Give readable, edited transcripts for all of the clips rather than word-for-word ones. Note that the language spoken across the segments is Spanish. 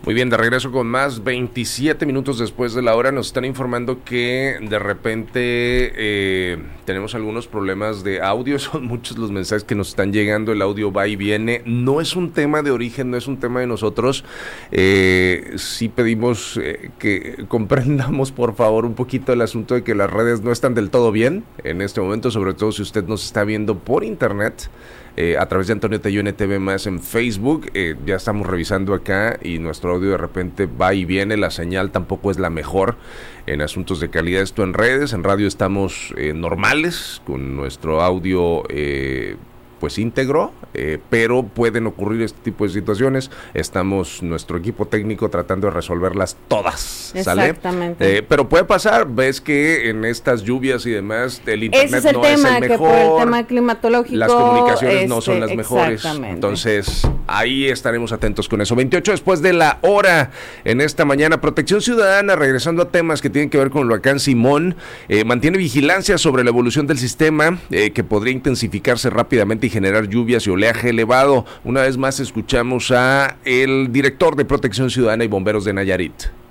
Muy bien, de regreso con más, 27 minutos después de la hora. Nos están informando que de repente tenemos algunos problemas de audio. Son muchos los mensajes que nos están llegando, el audio va y viene. No es un tema de origen, no es un tema de nosotros. Sí pedimos que comprendamos por favor un poquito el asunto de que las redes no están del todo bien en este momento, sobre todo si usted nos está viendo por internet. A través de Antonio Tellón TV más en Facebook, ya estamos revisando acá y nuestro audio de repente va y viene, la señal tampoco es la mejor en asuntos de calidad. Esto en redes, en radio estamos normales con nuestro audio pues íntegro, pero pueden ocurrir este tipo de situaciones. Estamos, nuestro equipo técnico, tratando de resolverlas todas, ¿sale? Exactamente. Pero puede pasar, ves que en estas lluvias y demás, el internet ese es el no tema, es el mejor, que por el tema climatológico, las comunicaciones no son las mejores, exactamente. Entonces ahí estaremos atentos con eso. 28 después de la hora en esta mañana. Protección Ciudadana, regresando a temas que tienen que ver con el huracán Simón, mantiene vigilancia sobre la evolución del sistema, que podría intensificarse rápidamente y generar lluvias y oleaje elevado. Una vez más escuchamos a el director de Protección Ciudadana y Bomberos de Nayarit.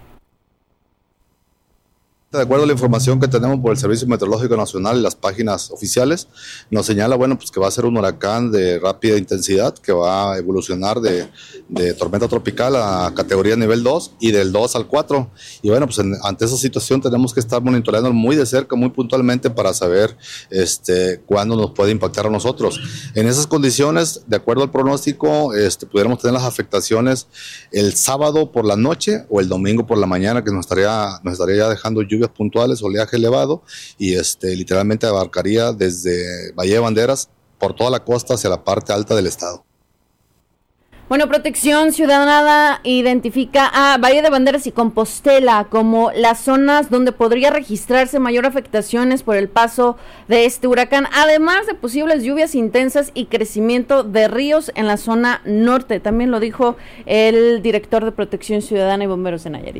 De acuerdo a la información que tenemos por el Servicio Meteorológico Nacional y las páginas oficiales, nos señala, pues que va a ser un huracán de rápida intensidad que va a evolucionar de tormenta tropical a categoría nivel 2 y del 2 al 4. Y pues ante esa situación tenemos que estar monitoreando muy de cerca, muy puntualmente para saber cuándo nos puede impactar a nosotros. En esas condiciones, de acuerdo al pronóstico, pudiéramos tener las afectaciones el sábado por la noche o el domingo por la mañana, que nos estaría dejando lluvias puntuales, oleaje elevado y literalmente abarcaría desde Valle de Banderas por toda la costa hacia la parte alta del estado. Bueno, Protección Ciudadana identifica a Valle de Banderas y Compostela como las zonas donde podría registrarse mayor afectaciones por el paso de este huracán, además de posibles lluvias intensas y crecimiento de ríos en la zona norte. También lo dijo el director de Protección Ciudadana y Bomberos de Nayarit.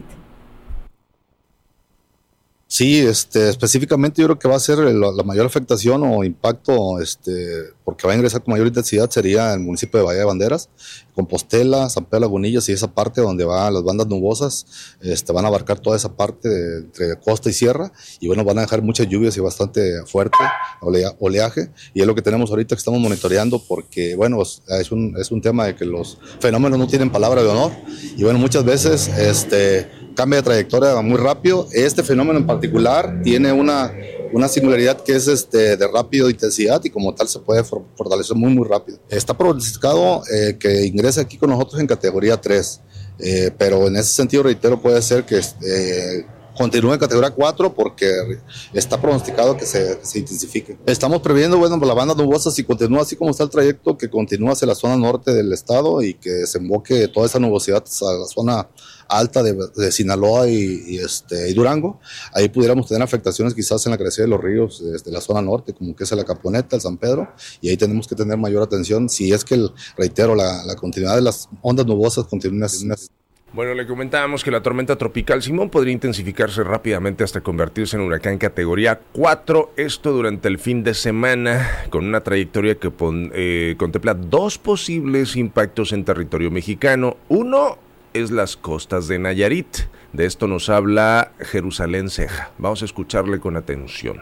Sí, específicamente yo creo que va a ser la mayor afectación o impacto, porque va a ingresar con mayor intensidad sería el municipio de Bahía de Banderas, Compostela, San Pedro Lagunillas y esa parte donde van las bandas nubosas, van a abarcar toda esa parte entre costa y sierra y van a dejar muchas lluvias y bastante fuerte oleaje y es lo que tenemos ahorita que estamos monitoreando porque es un tema de que los fenómenos no tienen palabra de honor y muchas veces cambia de trayectoria muy rápido. Este fenómeno en particular tiene una singularidad que es de rápida intensidad y como tal se puede fortalecer muy muy rápido. Está pronosticado que ingrese aquí con nosotros en categoría 3, pero en ese sentido reitero puede ser que continúe en categoría 4 porque está pronosticado que se intensifique. Estamos previendo, la banda nubosa, si continúa así como está el trayecto, que continúa hacia la zona norte del estado y que desemboque toda esa nubosidad a la zona alta de Sinaloa y Durango. Ahí pudiéramos tener afectaciones quizás en la crecida de los ríos desde la zona norte, como que es la Caponeta, el San Pedro, y ahí tenemos que tener mayor atención si es que, reitero, la continuidad de las ondas nubosas continúa. Bueno, le comentábamos que la tormenta tropical Simón podría intensificarse rápidamente hasta convertirse en huracán categoría 4, esto durante el fin de semana, con una trayectoria que contempla 2 posibles impactos en territorio mexicano. Uno es las costas de Nayarit, de esto nos habla Jerusalén Ceja. Vamos a escucharle con atención.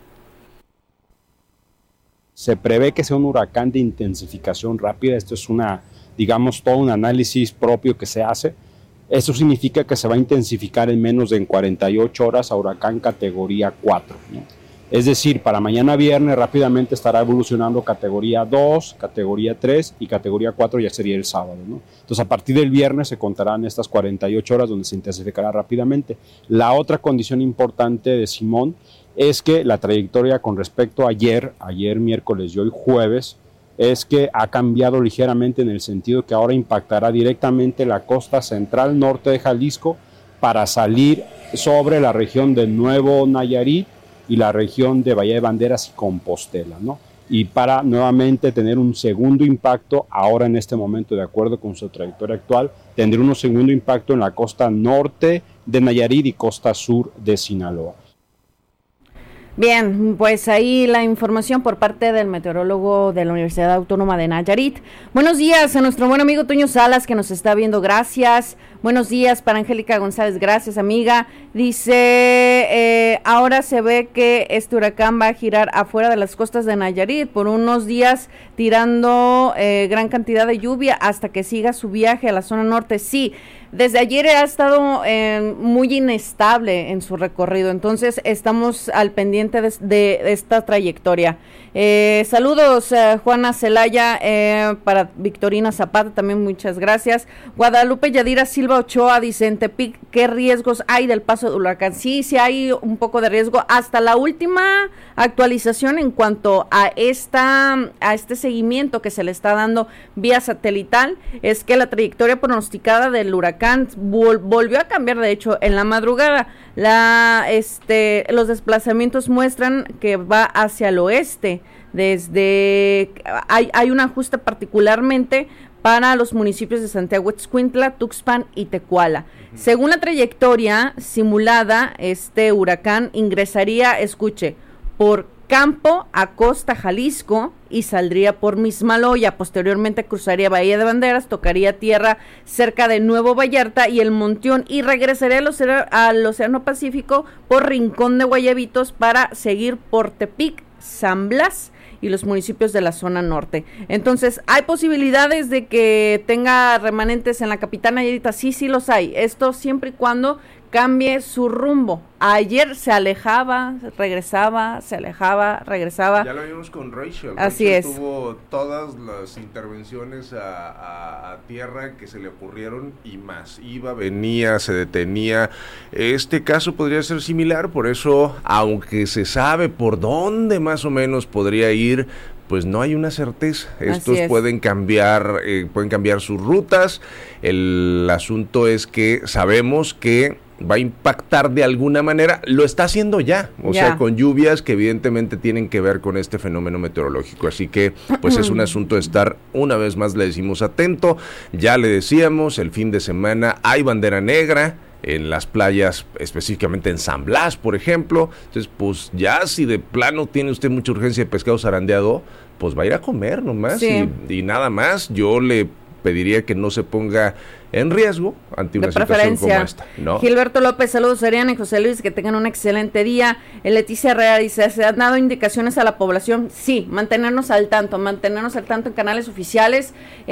Se prevé que sea un huracán de intensificación rápida, esto es todo un análisis propio que se hace. Eso significa que se va a intensificar en menos de 48 horas a huracán categoría 4, ¿no? Es decir, para mañana viernes rápidamente estará evolucionando categoría 2, categoría 3 y categoría 4 ya sería el sábado, ¿no? Entonces a partir del viernes se contarán estas 48 horas donde se intensificará rápidamente. La otra condición importante de Simón es que la trayectoria con respecto a ayer miércoles y hoy jueves, es que ha cambiado ligeramente en el sentido que ahora impactará directamente la costa central norte de Jalisco para salir sobre la región de Nuevo Nayarit y la región de Bahía de Banderas y Compostela, ¿no? Y para nuevamente tener un segundo impacto, ahora en este momento, de acuerdo con su trayectoria actual, tendrá un segundo impacto en la costa norte de Nayarit y costa sur de Sinaloa. Bien, pues ahí la información por parte del meteorólogo de la Universidad Autónoma de Nayarit. Buenos días a nuestro buen amigo Toño Salas que nos está viendo, gracias. Buenos días para Angélica González, gracias amiga. Dice, ahora se ve que este huracán va a girar afuera de las costas de Nayarit por unos días tirando gran cantidad de lluvia hasta que siga su viaje a la zona norte. Sí, desde ayer ha estado muy inestable en su recorrido, entonces estamos al pendiente de esta trayectoria. Saludos Juana Celaya, para Victorina Zapata también, muchas gracias. Guadalupe Yadira Silva Ochoa dice, en Tepic, ¿qué riesgos hay del paso del huracán? Sí hay un poco de riesgo. Hasta la última actualización en cuanto a este seguimiento que se le está dando vía satelital, es que la trayectoria pronosticada del huracán volvió a cambiar, de hecho, en la madrugada. Los desplazamientos muestran que va hacia el oeste. Hay un ajuste particularmente para los municipios de Santiago Ixcuintla, Tuxpan y Tecuala. Según la trayectoria simulada, este huracán ingresaría, escuche, por Campo a Costa, Jalisco, y saldría por Mismaloya. Posteriormente cruzaría Bahía de Banderas, tocaría tierra cerca de Nuevo Vallarta y el Montión, y regresaría al Océano Pacífico por Rincón de Guayabitos para seguir por Tepic, San Blas y los municipios de la zona norte. Entonces, ¿hay posibilidades de que tenga remanentes en la capital Nayarita? Sí los hay. Esto siempre y cuando cambie su rumbo. Ayer se alejaba, regresaba, se alejaba, regresaba. Ya lo vimos con Rachel. Así Rachel es. tuvo todas las intervenciones a tierra que se le ocurrieron y más. Iba, venía, se detenía. Este caso podría ser similar, por eso, aunque se sabe por dónde más o menos podría ir, pues no hay una certeza. Estos pueden cambiar sus rutas. El asunto es que sabemos que va a impactar de alguna manera, lo está haciendo ya, o sea, con lluvias que evidentemente tienen que ver con este fenómeno meteorológico, así que pues es un asunto de estar, una vez más le decimos atento. Ya le decíamos, el fin de semana hay bandera negra en las playas, específicamente en San Blas, por ejemplo. Entonces, pues ya si de plano tiene usted mucha urgencia de pescado zarandeado, pues va a ir a comer nomás, y nada más. Yo le pediría que no se ponga en riesgo ante una situación como esta, ¿no? Gilberto López, saludos Ariana y José Luis, que tengan un excelente día. Leticia Herrera dice, ¿se han dado indicaciones a la población? Sí, mantenernos al tanto en canales oficiales.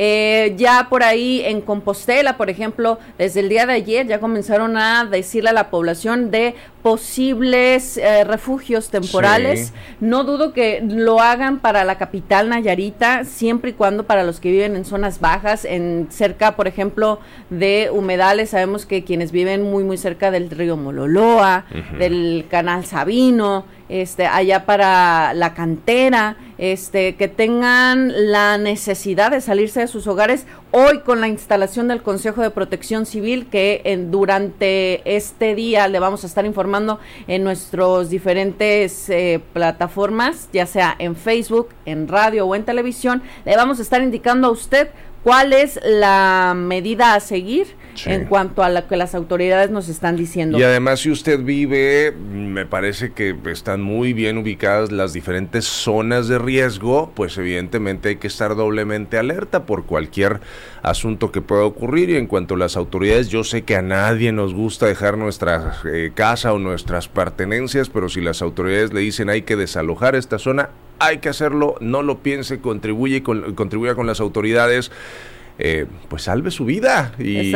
Ya por ahí en Compostela, por ejemplo, desde el día de ayer ya comenzaron a decirle a la población de posibles refugios temporales. Sí. No dudo que lo hagan para la capital Nayarita, siempre y cuando para los que viven en zonas bajas, cerca, por ejemplo, de humedales. Sabemos que quienes viven muy muy cerca del río Mololoa, del canal Sabino, allá para la cantera, que tengan la necesidad de salirse de sus hogares. Hoy, con la instalación del Consejo de Protección Civil, que durante este día le vamos a estar informando en nuestros diferentes plataformas, ya sea en Facebook, en radio o en televisión, le vamos a estar indicando a usted cuál es la medida a seguir en cuanto a lo que las autoridades nos están diciendo. Y además, si usted vive, me parece que están muy bien ubicadas las diferentes zonas de riesgo, pues evidentemente hay que estar doblemente alerta por cualquier asunto que pueda ocurrir. Y en cuanto a las autoridades, yo sé que a nadie nos gusta dejar nuestra casa o nuestras pertenencias, pero si las autoridades le dicen hay que desalojar esta zona, hay que hacerlo, no lo piense, contribuya con las autoridades, pues salve su vida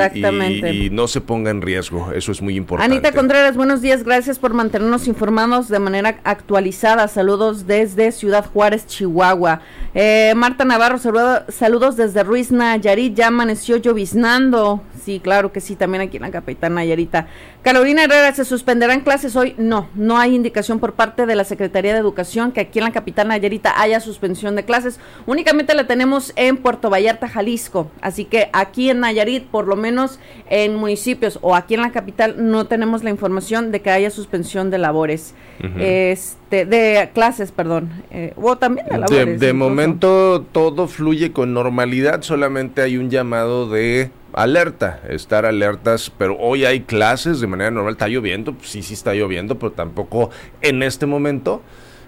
y no se ponga en riesgo, eso es muy importante. Anita Contreras, buenos días, gracias por mantenernos informados de manera actualizada, saludos desde Ciudad Juárez, Chihuahua. Marta Navarro, saludos desde Ruiz, Nayarit, ya amaneció lloviznando. Sí, claro que sí, también aquí en la capital Nayarita. Carolina Herrera, ¿se suspenderán clases hoy? No hay indicación por parte de la Secretaría de Educación que aquí en la capital Nayarita haya suspensión de clases. Únicamente la tenemos en Puerto Vallarta, Jalisco. Así que aquí en Nayarit, por lo menos en municipios o aquí en la capital, no tenemos la información de que haya suspensión de labores. De clases, perdón, o también de labores. De momento todo fluye con normalidad, solamente hay un llamado de alerta, estar alertas, pero hoy hay clases de manera normal. ¿Está lloviendo? Sí está lloviendo, pero tampoco en este momento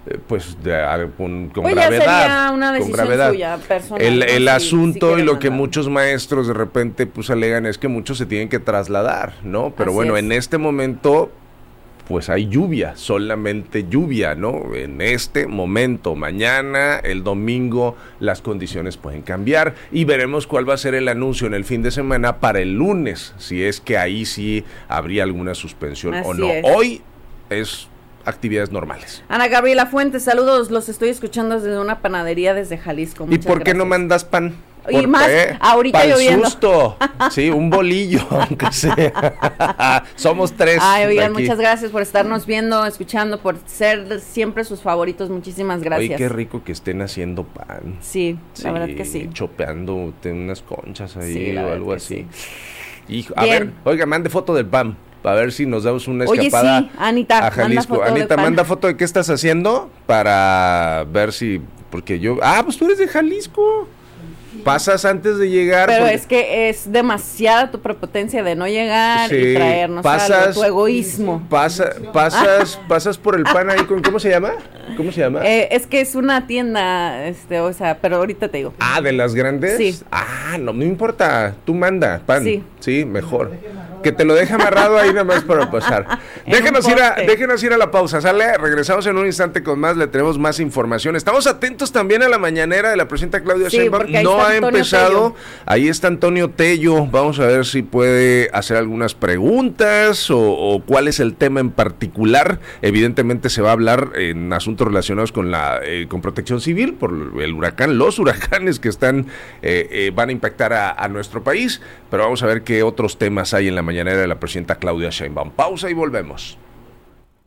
pues con Pues gravedad. ya sería una decisión con gravedad. suya, personal. El ¿no? asunto si y lo que mandar. muchos maestros de repente pues alegan es que muchos se tienen que trasladar, ¿no? Pero Así bueno, es. en este momento pues hay lluvia, solamente lluvia, ¿no? En este momento, mañana, el domingo, las condiciones pueden cambiar y veremos cuál va a ser el anuncio en el fin de semana para el lunes, si es que ahí sí habría alguna suspensión o Así no. es. Hoy es actividades normales. Ana Gabriela Fuentes, saludos, los estoy escuchando desde una panadería desde Jalisco. ¿Y Muchas por qué no gracias. mandas pan? Y más ahorita Pa'l lloviendo. susto. Sí, un bolillo, aunque sea. Somos 3. Ay, oigan, aquí. muchas gracias por estarnos viendo, escuchando, por ser siempre sus favoritos. Muchísimas gracias. Oye, qué rico que estén haciendo pan. Sí, la verdad que sí. Chopeando unas conchas ahí Sí, la o verdad algo que así. sí. Hijo, a Bien. ver, oiga, mande foto del pan. Para ver si nos damos una Oye, escapada sí, Anita, a Jalisco. manda foto de Anita, pan. manda foto de qué estás haciendo para ver si... Porque yo... Ah, pues tú eres de Jalisco. Pasas antes de llegar. Pero porque- es que es demasiada tu prepotencia de no llegar Sí, y traernos algo, tu egoísmo. Pasas por el pan ahí con... ¿Cómo se llama? ¿Cómo se llama? Es que es una tienda, o sea, pero ahorita te digo. Ah, ¿de las grandes? Sí. Ah, no me importa. Tú manda pan. Sí. Mejor. Que te lo deje amarrado ahí nada más para pasar. En un poste. Déjenos ir a la pausa, ¿sale? Regresamos en un instante con más, le tenemos más información. Estamos atentos también a la mañanera de la presidenta Claudia Sí, Sheinbaum. porque ahí No está ha Antonio empezado. Tello. Ahí está Antonio Tello. Vamos a ver si puede hacer algunas preguntas o cuál es el tema en particular. Evidentemente se va a hablar en asuntos relacionados con con protección civil por el huracán, los huracanes que están van a impactar a nuestro país, pero vamos a ver qué otros temas hay en la mañanera de la presidenta Claudia Sheinbaum. Pausa y volvemos.